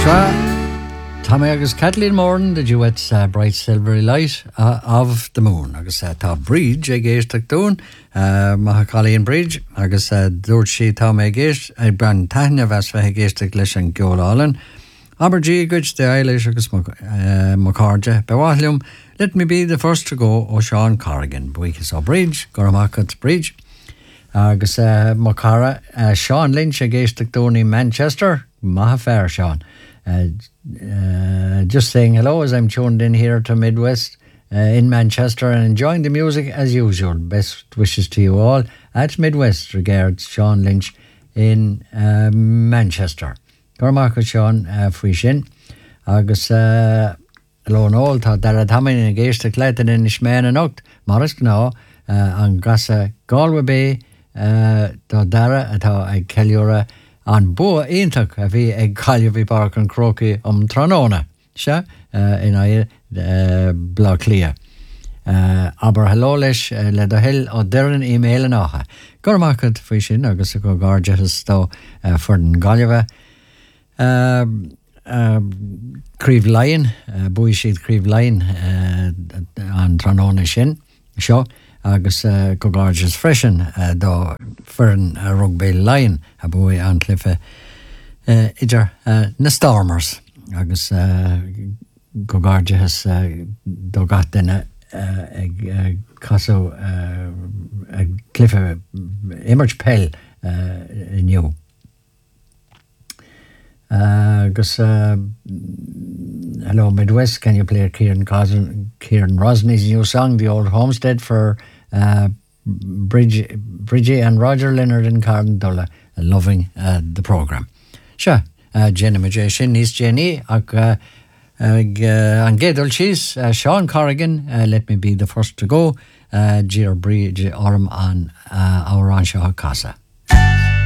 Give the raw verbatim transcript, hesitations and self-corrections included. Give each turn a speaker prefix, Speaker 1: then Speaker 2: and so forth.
Speaker 1: Tommy agus Kathleen Moran, the duet's uh, Bright Silvery Light uh, of the Moon. Agus uh, tá bridge ag éisteach dún, uh, maha Colleen Bridge, agus uh, dúirt sí Tommy ag éist, ag bran taithne bheas fe ag éisteach leis an geolálan. Aber G. Goods the Eilish agus Macarja. Bewahlium, let me be the first to go, O Sean Corrigan. Buichas o Bridge, Goramakat Bridge. Agus uh, Macara, uh, Sean Lynch ag éisteach dún in Manchester. Maha fair, Sean. Uh, uh, just saying hello as I'm tuned in here to Midwest uh, in Manchester and enjoying the music as usual. Best wishes to you all at Midwest. Regards, Sean Lynch in uh, Manchester. Gormarca Sean uh, Frishin. Agus uh, Lone Old thought that at Hamming and Gage to Clayton in Ishmael and Oct. Morris Gnaw uh, and Grassa Galway Bay. Uh, Dara at how I Kellura. An bua intach a bhí ag cailliú bhí barc an croci um Tranona, se, uh, in air uh, Blá Clia. Uh, aber hello leis uh, le do hill o derin email an ácha. Gormachad fwy sin agus a go garja has sto uh, for den galliva. Uh, uh, Críomh Lion, uh, bui siad Críomh Lion uh, an Tranona sin, seo. Agus uh, go garjas freshen uh, do fern uh, rugby lion a bui an cliffe uh, idir uh, na Stormers agus uh, go garjas uh, do gat in a ag uh, caso uh, ag cliffe image pell uh, new agus uh, hello Midwest, can you play Kieran Cousin, Kieran Rosney's new song The Old Homestead for uh, Bridgie, Bridgie and Roger Leonard in Cardendola, uh, loving uh, the programme. Sure, uh, Jenny Majeshin is Jenny ag uh, ag uh, an Gedul Cheese, uh, Sean Corrigan, uh, let me be the first to go, uh, Gir Bridge Orm an uh, our Anshaw Casa.